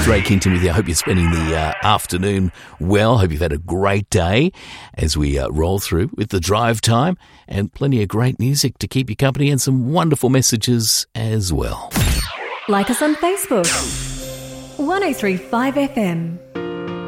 It's Ray Kington with you. I hope you're spending the afternoon well. Hope you've had a great day as we roll through with the drive time and plenty of great music to keep you company and some wonderful messages as well. Like us on Facebook. 1035 FM.